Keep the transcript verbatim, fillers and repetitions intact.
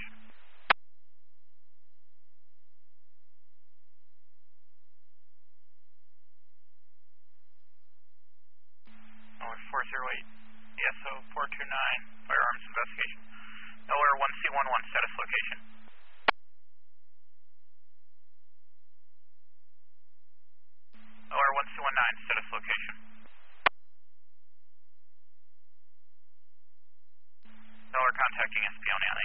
location. Delaware four zero eight, E S O four two nine, firearms investigation. Delaware one C one one, status location. Delaware one C one nine, status location. Delaware contacting S P O now.